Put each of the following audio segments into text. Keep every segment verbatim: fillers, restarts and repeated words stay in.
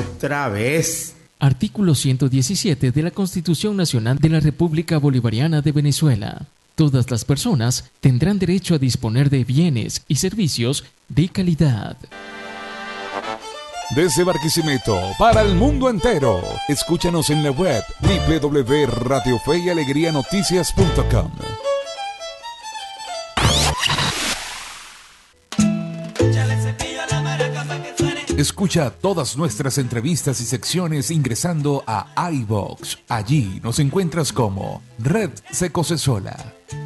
Otra vez. Artículo ciento diecisiete de la Constitución Nacional de la República Bolivariana de Venezuela. Todas las personas tendrán derecho a disponer de bienes y servicios de calidad. Desde Barquisimeto, para el mundo entero. Escúchanos en la web doble u doble u doble u punto radio fe y alegría noticias punto com. Escucha todas nuestras entrevistas y secciones ingresando a iVoox. Allí nos encuentras como Red Secocesola.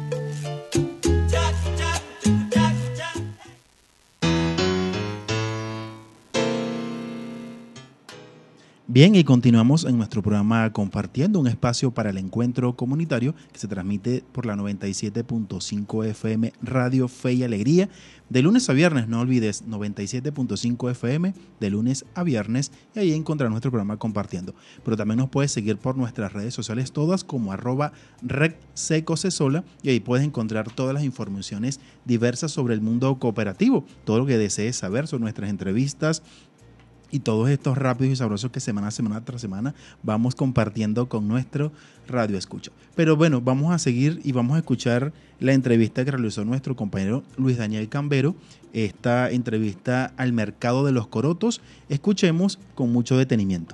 Bien, y continuamos en nuestro programa Compartiendo, un espacio para el encuentro comunitario que se transmite por la noventa y siete punto cinco F M Radio Fe y Alegría, de lunes a viernes. No olvides, noventa y siete punto cinco F M de lunes a viernes, y ahí encontrarás nuestro programa Compartiendo. Pero también nos puedes seguir por nuestras redes sociales todas como arroba recsecocesola, y ahí puedes encontrar todas las informaciones diversas sobre el mundo cooperativo, todo lo que desees saber sobre nuestras entrevistas y todos estos rápidos y sabrosos que semana a semana tras semana vamos compartiendo con nuestro radio escucha. Pero bueno, vamos a seguir y vamos a escuchar la entrevista que realizó nuestro compañero Luis Daniel Cambero, esta entrevista al mercado de los corotos. Escuchemos con mucho detenimiento.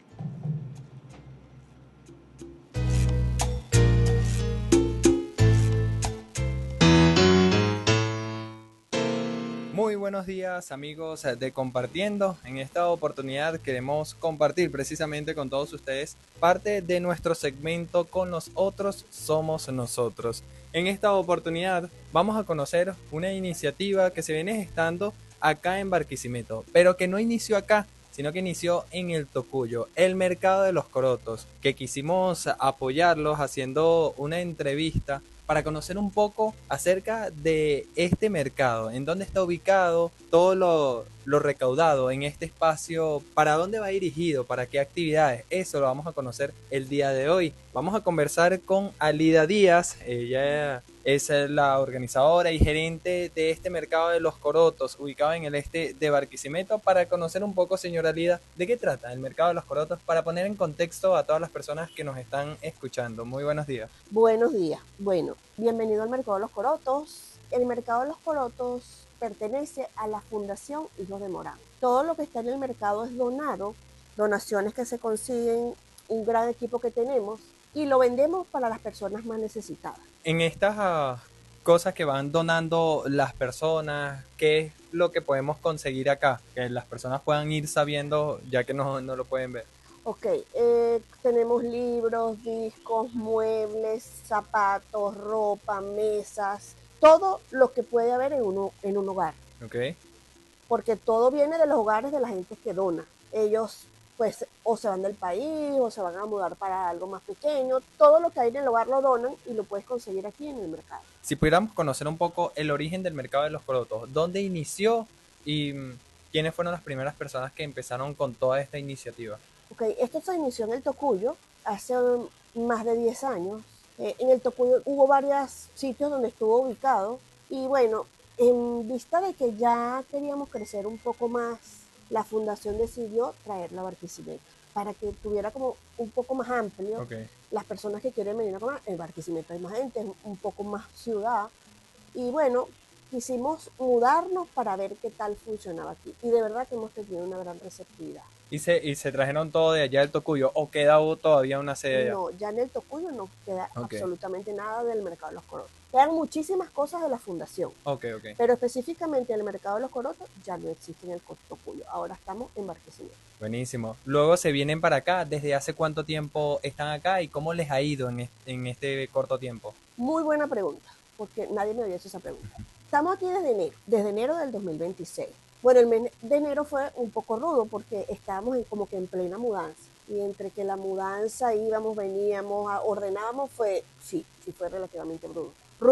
Muy buenos días, amigos de Compartiendo. En esta oportunidad queremos compartir precisamente con todos ustedes parte de nuestro segmento Con los otros somos nosotros. En esta oportunidad vamos a conocer una iniciativa que se viene gestando acá en Barquisimeto, pero que no inició acá, sino que inició en el Tocuyo, el mercado de los corotos, que quisimos apoyarlos haciendo una entrevista para conocer un poco acerca de este mercado, en dónde está ubicado, todo lo, lo recaudado en este espacio, para dónde va dirigido, para qué actividades. Eso lo vamos a conocer el día de hoy. Vamos a conversar con Alida Díaz. Ella es la organizadora y gerente de este mercado de los corotos, ubicado en el este de Barquisimeto, para conocer un poco, señora Alida, de qué trata el mercado de los corotos, para poner en contexto a todas las personas que nos están escuchando. Muy buenos días. Buenos días. Bueno, bienvenido al mercado de los corotos. El mercado de los corotos pertenece a la Fundación Hijos de Morán. Todo lo que está en el mercado es donado, donaciones que se consiguen, un gran equipo que tenemos, y lo vendemos para las personas más necesitadas. En estas uh, cosas que van donando las personas, ¿qué es lo que podemos conseguir acá? Que las personas puedan ir sabiendo, ya que no, no lo pueden ver. Ok, eh, tenemos libros, discos, muebles, zapatos, ropa, mesas, todo lo que puede haber en, uno, en un hogar. Ok. Porque todo viene de los hogares de la gente que dona. Ellos pues o se van del país o se van a mudar para algo más pequeño. Todo lo que hay en el hogar lo donan y lo puedes conseguir aquí en el mercado. Si pudiéramos conocer un poco el origen del mercado de los corotos, ¿dónde inició y quiénes fueron las primeras personas que empezaron con toda esta iniciativa? Ok, esto se inició en el Tocuyo hace más de diez años. Eh, en el Tocuyo hubo varios sitios donde estuvo ubicado y bueno, en vista de que ya queríamos crecer un poco más, la fundación decidió traerla a Barquisimeto para que tuviera como un poco más amplio. Okay. Las personas que quieren venir a comer, en Barquisimeto hay más gente, es un poco más ciudad. Y bueno, quisimos mudarnos para ver qué tal funcionaba aquí. Y de verdad que hemos tenido una gran receptividad. ¿Y se, y se trajeron todo de allá del Tocuyo o queda todavía una sede allá? No, ya en el Tocuyo no queda okay. absolutamente nada del mercado de los corotos. Quedan muchísimas cosas de la fundación. Okay, okay. Pero específicamente el mercado de los corotos ya no existe en el Tocuyo. Ahora estamos en Barquisimeto. Buenísimo. Luego se vienen para acá. ¿Desde hace cuánto tiempo están acá y cómo les ha ido en este, en este corto tiempo? Muy buena pregunta, porque nadie me había hecho esa pregunta. Estamos aquí desde enero, desde enero del dos mil veintiséis. Bueno, el mes de enero fue un poco rudo porque estábamos en, como que en plena mudanza. Y entre que la mudanza íbamos, veníamos, ordenábamos, fue, sí, sí fue relativamente rudo. rudo.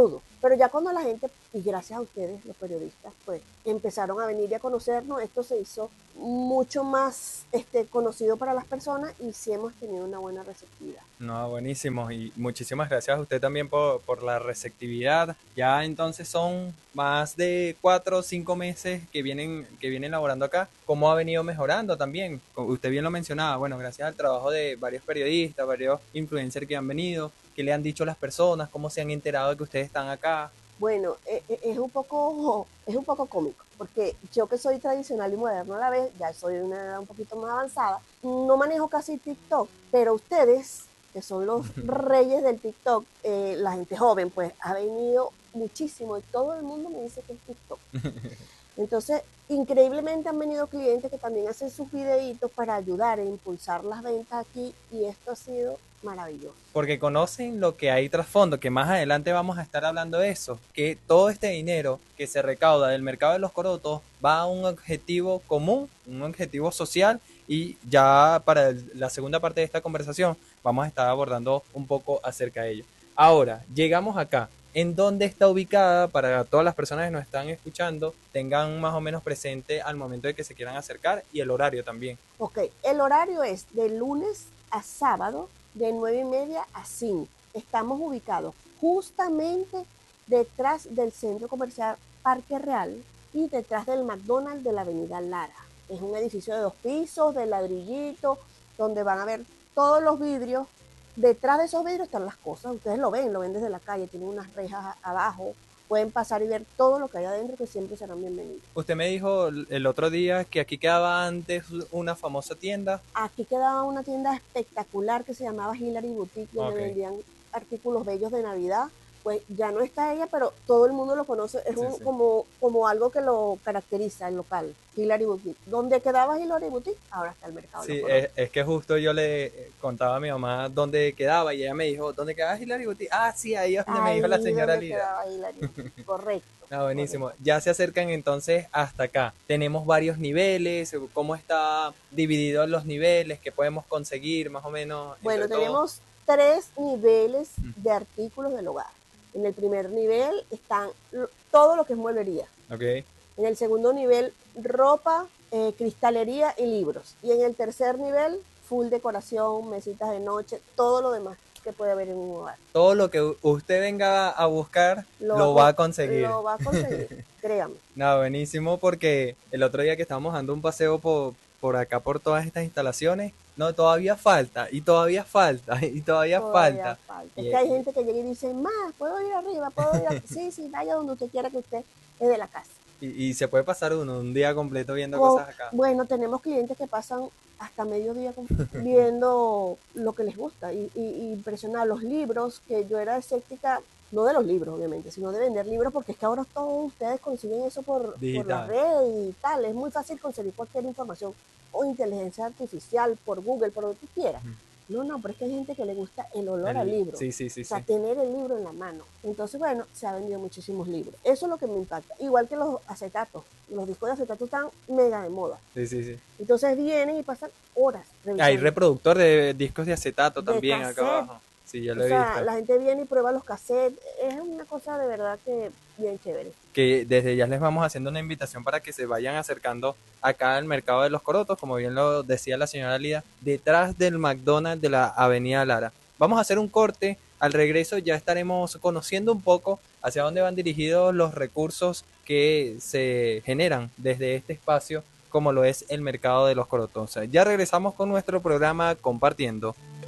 Pero ya cuando la gente, y gracias a ustedes, los periodistas, pues empezaron a venir y a conocernos, esto se hizo mucho más este, conocido para las personas y sí hemos tenido una buena receptividad. No, buenísimo. Y muchísimas gracias a usted también por, por la receptividad. Ya entonces son más de cuatro o cinco meses que vienen, que vienen laborando acá. ¿Cómo ha venido mejorando también? Usted bien lo mencionaba, bueno, gracias al trabajo de varios periodistas, varios influencers que han venido, qué le han dicho las personas, cómo se han enterado de que ustedes están acá. Bueno, es un poco, es un poco cómico, porque yo que soy tradicional y moderno a la vez, ya soy de una edad un poquito más avanzada, no manejo casi TikTok, pero ustedes, que son los reyes del TikTok, eh, la gente joven, pues ha venido muchísimo y todo el mundo me dice que es TikTok. Entonces, increíblemente han venido clientes que también hacen sus videitos para ayudar a impulsar las ventas aquí y esto ha sido maravilloso. Porque conocen lo que hay trasfondo, que más adelante vamos a estar hablando de eso, que todo este dinero que se recauda del mercado de los corotos va a un objetivo común, un objetivo social, y ya para el, la segunda parte de esta conversación vamos a estar abordando un poco acerca de ello. Ahora, llegamos acá. ¿En dónde está ubicada? Para todas las personas que nos están escuchando, tengan más o menos presente al momento de que se quieran acercar, y el horario también. Ok, el horario es de lunes a sábado, de nueve y media a cinco. Estamos ubicados justamente detrás del Centro Comercial Parque Real y detrás del McDonald's de la Avenida Lara. Es un edificio de dos pisos, de ladrillito, donde van a ver todos los vidrios. Detrás de esos vidrios están las cosas, ustedes lo ven, lo ven desde la calle, tienen unas rejas abajo, pueden pasar y ver todo lo que hay adentro, que siempre serán bienvenidos. Usted me dijo el otro día que aquí quedaba antes una famosa tienda. Aquí quedaba una tienda espectacular que se llamaba Hillary Boutique, donde okay. vendían artículos bellos de Navidad. Pues ya no está ella, pero todo el mundo lo conoce, es sí, un, sí. Como, como algo que lo caracteriza, el local, Hillary Boutique. ¿Dónde quedaba Hillary Boutique? Ahora está el mercado. Sí, es, es que justo yo le contaba a mi mamá dónde quedaba y ella me dijo, ¿dónde quedaba Hillary Boutique? Ah, sí, ahí es donde ahí me dijo la señora Lida. Correcto. Ah, buenísimo. Correcto. Ya se acercan entonces hasta acá. Tenemos varios niveles, ¿cómo está dividido los niveles? ¿Qué podemos conseguir más o menos? Bueno, tenemos todo? tres niveles de artículos del hogar. En el primer nivel están todo lo que es mueblería. Okay. En el segundo nivel, ropa, eh, cristalería y libros. Y en el tercer nivel, full decoración, mesitas de noche, todo lo demás que puede haber en un hogar. Todo lo que usted venga a buscar, lo, lo va a conseguir. Lo va a conseguir, créame. No, buenísimo, porque el otro día que estábamos dando un paseo por, por acá, por todas estas instalaciones, no, todavía falta, y todavía falta, y todavía, todavía falta. falta. Es que hay gente que llega y dice, más, ¿puedo ir arriba? ¿Puedo ir arriba? Sí, sí, vaya donde usted quiera, que usted es de la casa. Y, y se puede pasar uno un día completo viendo o, cosas acá. Bueno, tenemos clientes que pasan hasta mediodía viendo lo que les gusta, y, y, y impresionar los libros, que yo era escéptica, no de los libros obviamente, sino de vender libros, porque es que ahora todos ustedes consiguen eso por, por la red y tal, es muy fácil conseguir cualquier información, o inteligencia artificial, por Google, por donde tú quieras. Uh-huh. No, no, pero es que hay gente que le gusta el olor el, al libro. Sí, sí, sí. O sea, sí. tener el libro en la mano. Entonces, bueno, se han vendido muchísimos libros. Eso es lo que me impacta. Igual que los acetatos. Los discos de acetato están mega de moda. Sí, sí, sí. Entonces vienen y pasan horas revisando. Hay reproductor de discos de acetato de también cassette. Acá abajo. Sí, ya lo o he sea, visto. La gente viene y prueba los cassettes. Es una cosa de verdad que bien chévere. Que desde ya les vamos haciendo una invitación para que se vayan acercando acá al mercado de los corotos, como bien lo decía la señora Lida, detrás del McDonald's de la Avenida Lara. Vamos a hacer un corte, al regreso ya estaremos conociendo un poco hacia dónde van dirigidos los recursos que se generan desde este espacio, como lo es el mercado de los corotos. Ya regresamos con nuestro programa Compartiendo.